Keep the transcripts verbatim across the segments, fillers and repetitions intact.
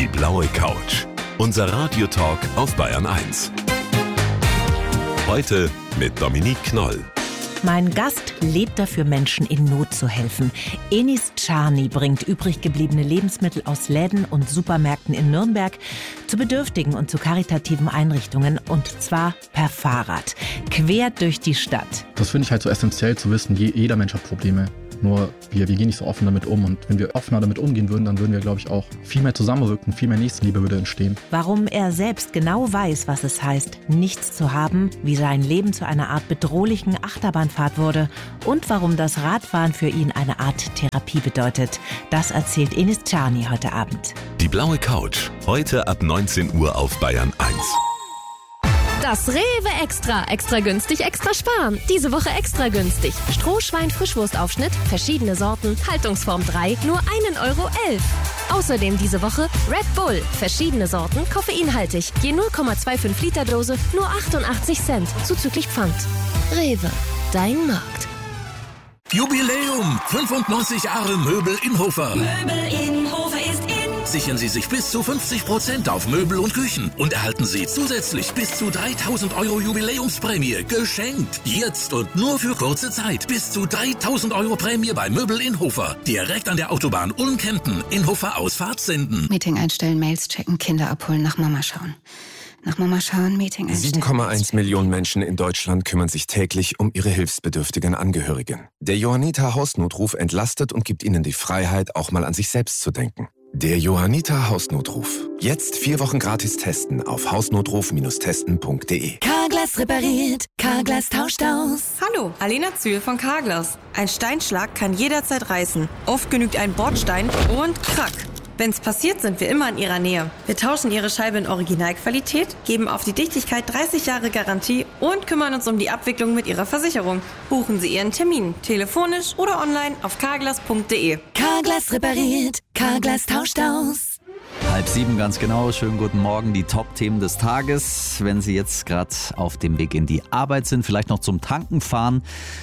Die blaue Couch. Unser Radiotalk auf Bayern eins. Heute mit Dominique Knoll. Mein Gast lebt dafür, Menschen in Not zu helfen. Enis Czarny bringt übrig gebliebene Lebensmittel aus Läden und Supermärkten in Nürnberg zu bedürftigen und zu karitativen Einrichtungen, und zwar per Fahrrad, quer durch die Stadt. Das finde ich halt so essentiell zu wissen, jeder Mensch hat Probleme. Nur wir, wir gehen nicht so offen damit um. Und wenn wir offener damit umgehen würden, dann würden wir, glaube ich, auch viel mehr zusammenwirken, viel mehr Nächstenliebe würde entstehen. Warum er selbst genau weiß, was es heißt, nichts zu haben, wie sein Leben zu einer Art bedrohlichen Achterbahnfahrt wurde und warum das Radfahren für ihn eine Art Therapie bedeutet, das erzählt Enis Czarny heute Abend. Die blaue Couch. Heute ab neunzehn Uhr auf Bayern eins. Das Rewe Extra. Extra günstig, extra sparen. Diese Woche extra günstig. Strohschwein-Frischwurstaufschnitt, verschiedene Sorten, Haltungsform drei, nur ein Euro elf. Außerdem diese Woche Red Bull, verschiedene Sorten, koffeinhaltig. Je null Komma fünfundzwanzig Liter Dose, nur achtundachtzig Cent, zuzüglich Pfand. Rewe, dein Markt. Jubiläum! fünfundneunzig Jahre Möbel Inhofer. Möbel Inhofer ist in. Sichern Sie sich bis zu fünfzig Prozent auf Möbel und Küchen und erhalten Sie zusätzlich bis zu dreitausend Euro Jubiläumsprämie geschenkt. Jetzt und nur für kurze Zeit. Bis zu dreitausend Euro Prämie bei Möbel Inhofer. Direkt an der Autobahn Ulm-Kempten. Inhofer Ausfahrt senden. Meeting einstellen, Mails checken, Kinder abholen, nach Mama schauen. Nach Mama schauen, Meeting einstellen. sieben Komma eins Millionen Menschen in Deutschland kümmern sich täglich um ihre hilfsbedürftigen Angehörigen. Der Johanniter Hausnotruf entlastet und gibt ihnen die Freiheit, auch mal an sich selbst zu denken. Der Johanniter Hausnotruf. Jetzt vier Wochen gratis testen auf hausnotruf testen punkt de. Carglass repariert, Carglass tauscht aus. Hallo, Alena Zühl von Carglass. Ein Steinschlag kann jederzeit reißen. Oft genügt ein Bordstein und krack. Wenn's passiert, sind wir immer in Ihrer Nähe. Wir tauschen Ihre Scheibe in Originalqualität, geben auf die Dichtigkeit dreißig Jahre Garantie und kümmern uns um die Abwicklung mit Ihrer Versicherung. Buchen Sie Ihren Termin, telefonisch oder online auf carglass punkt de. Carglass repariert, Carglass tauscht aus. Halb sieben ganz genau. Schönen guten Morgen. Die Top-Themen des Tages. Wenn Sie jetzt gerade auf dem Weg in die Arbeit sind, vielleicht noch zum Tanken fahren.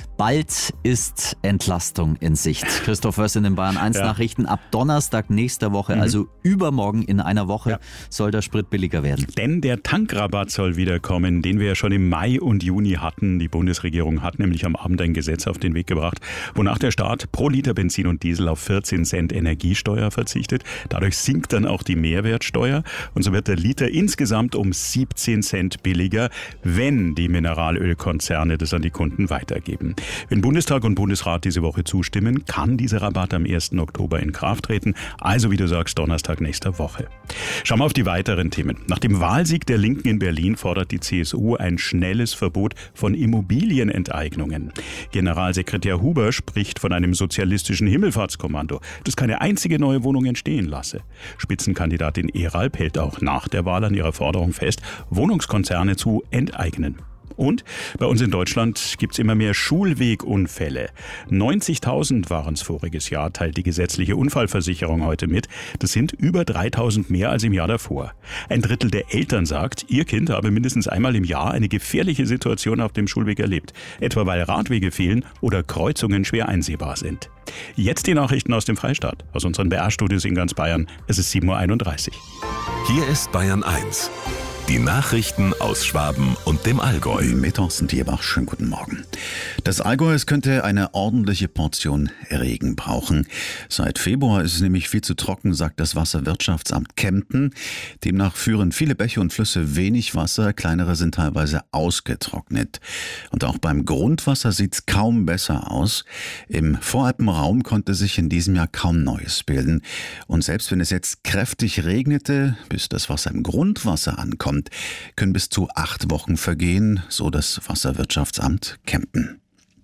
Bald ist Entlastung in Sicht. Christoph Wöss in den Bayern eins ja. Nachrichten. Ab Donnerstag nächster Woche, mhm. also übermorgen in einer Woche, ja. soll der Sprit billiger werden. Denn der Tankrabatt soll wiederkommen, den wir ja schon im Mai und Juni hatten. Die Bundesregierung hat nämlich am Abend ein Gesetz auf den Weg gebracht, wonach der Staat pro Liter Benzin und Diesel auf vierzehn Cent Energiesteuer verzichtet. Dadurch sinkt dann auch die Mehrwertsteuer und so wird der Liter insgesamt um siebzehn Cent billiger, wenn die Mineralölkonzerne das an die Kunden weitergeben. Wenn Bundestag und Bundesrat diese Woche zustimmen, kann dieser Rabatt am ersten Oktober in Kraft treten. Also, wie du sagst, Donnerstag nächster Woche. Schauen wir auf die weiteren Themen. Nach dem Wahlsieg der Linken in Berlin fordert die C S U ein schnelles Verbot von Immobilienenteignungen. Generalsekretär Huber spricht von einem sozialistischen Himmelfahrtskommando, das keine einzige neue Wohnung entstehen lasse. Spitzenkandidatin Eralp hält auch nach der Wahl an ihrer Forderung fest, Wohnungskonzerne zu enteignen. Und bei uns in Deutschland gibt es immer mehr Schulwegunfälle. neunzigtausend waren es voriges Jahr, teilt die gesetzliche Unfallversicherung heute mit. Das sind über dreitausend mehr als im Jahr davor. Ein Drittel der Eltern sagt, ihr Kind habe mindestens einmal im Jahr eine gefährliche Situation auf dem Schulweg erlebt. Etwa weil Radwege fehlen oder Kreuzungen schwer einsehbar sind. Jetzt die Nachrichten aus dem Freistaat, aus unseren B R-Studios in ganz Bayern. Es ist sieben Uhr einunddreißig. Hier ist Bayern eins. Die Nachrichten aus Schwaben und dem Allgäu. Mit Thorsten Tierbach, schönen guten Morgen. Das Allgäu, es könnte eine ordentliche Portion Regen brauchen. Seit Februar ist es nämlich viel zu trocken, sagt das Wasserwirtschaftsamt Kempten. Demnach führen viele Bäche und Flüsse wenig Wasser, kleinere sind teilweise ausgetrocknet. Und auch beim Grundwasser sieht es kaum besser aus. Im Voralpenraum konnte sich in diesem Jahr kaum Neues bilden. Und selbst wenn es jetzt kräftig regnete, bis das Wasser im Grundwasser ankommt, können bis zu acht Wochen vergehen, so das Wasserwirtschaftsamt Kempten.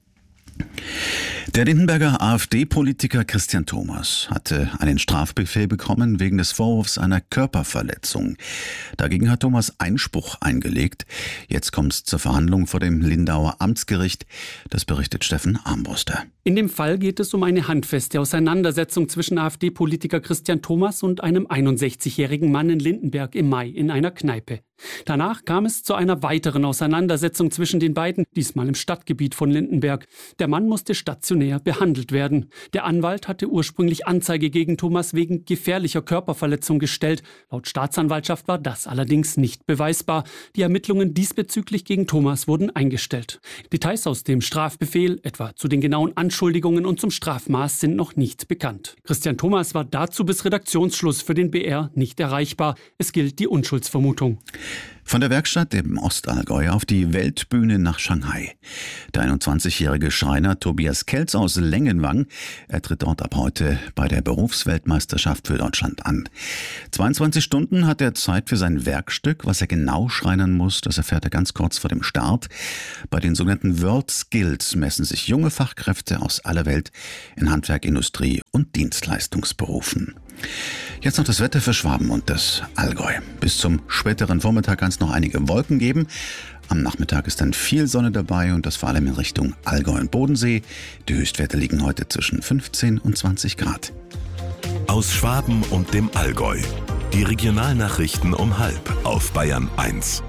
Der Lindenberger AfD-Politiker Christian Thomas hatte einen Strafbefehl bekommen wegen des Vorwurfs einer Körperverletzung. Dagegen hat Thomas Einspruch eingelegt. Jetzt kommt es zur Verhandlung vor dem Lindauer Amtsgericht. Das berichtet Steffen Armbruster. In dem Fall geht es um eine handfeste Auseinandersetzung zwischen AfD-Politiker Christian Thomas und einem einundsechzigjährigen Mann in Lindenberg im Mai in einer Kneipe. Danach kam es zu einer weiteren Auseinandersetzung zwischen den beiden, diesmal im Stadtgebiet von Lindenberg. Der Mann musste stationär behandelt werden. Der Anwalt hatte ursprünglich Anzeige gegen Thomas wegen gefährlicher Körperverletzung gestellt. Laut Staatsanwaltschaft war das allerdings nicht beweisbar. Die Ermittlungen diesbezüglich gegen Thomas wurden eingestellt. Details aus dem Strafbefehl, etwa zu den genauen Anschuldigungen und zum Strafmaß, sind noch nicht bekannt. Christian Thomas war dazu bis Redaktionsschluss für den B R nicht erreichbar. Es gilt die Unschuldsvermutung. Von der Werkstatt im Ostallgäu auf die Weltbühne nach Shanghai. Der einundzwanzigjährige Schreiner Tobias Kelz aus Lengenwang, er tritt dort ab heute bei der Berufsweltmeisterschaft für Deutschland an. zweiundzwanzig Stunden hat er Zeit für sein Werkstück. Was er genau schreinern muss, das erfährt er ganz kurz vor dem Start. Bei den sogenannten World Skills messen sich junge Fachkräfte aus aller Welt in Handwerk, Industrie und Dienstleistungsberufen. Jetzt noch das Wetter für Schwaben und das Allgäu. Bis zum späteren Vormittag kann es noch einige Wolken geben. Am Nachmittag ist dann viel Sonne dabei und das vor allem in Richtung Allgäu und Bodensee. Die Höchstwerte liegen heute zwischen fünfzehn und zwanzig Grad. Aus Schwaben und dem Allgäu. Die Regionalnachrichten um halb auf Bayern eins.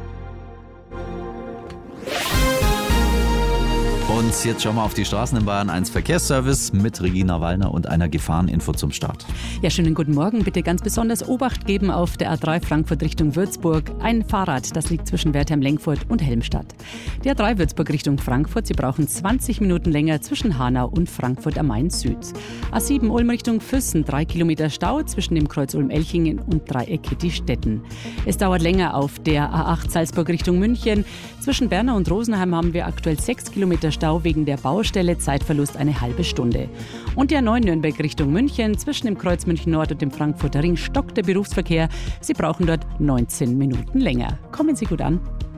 Und jetzt schauen wir auf die Straßen in Bayern eins Verkehrsservice mit Regina Wallner und einer Gefahreninfo zum Start. Ja, schönen guten Morgen. Bitte ganz besonders Obacht geben auf der A drei Frankfurt Richtung Würzburg. Ein Fahrrad, das liegt zwischen Wertheim-Lenkfurt und Helmstadt. Die A drei Würzburg Richtung Frankfurt. Sie brauchen zwanzig Minuten länger zwischen Hanau und Frankfurt am Main Süd. A sieben Ulm Richtung Füssen. Drei Kilometer Stau zwischen dem Kreuz Ulm-Elchingen und Dreieck Kitty-Stetten. Es dauert länger auf der A acht Salzburg Richtung München. Zwischen Bernau und Rosenheim haben wir aktuell sechs Kilometer Stau wegen der Baustelle, Zeitverlust eine halbe Stunde. Und die A neun Nürnberg Richtung München, zwischen dem Kreuz München Nord und dem Frankfurter Ring stockt der Berufsverkehr. Sie brauchen dort neunzehn Minuten länger. Kommen Sie gut an.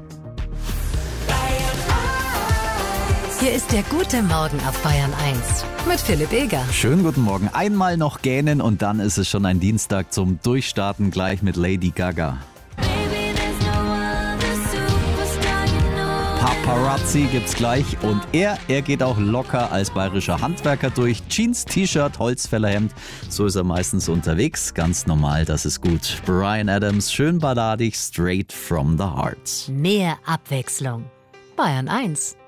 Hier ist der gute Morgen auf Bayern eins mit Philipp Eger. Schönen guten Morgen. Einmal noch gähnen und dann ist es schon ein Dienstag zum Durchstarten, gleich mit Lady Gaga. Paparazzi gibt's gleich und er, er geht auch locker als bayerischer Handwerker durch. Jeans, T-Shirt, Holzfällerhemd, so ist er meistens unterwegs. Ganz normal, das ist gut. Bryan Adams, schön balladig, straight from the heart. Mehr Abwechslung. Bayern eins.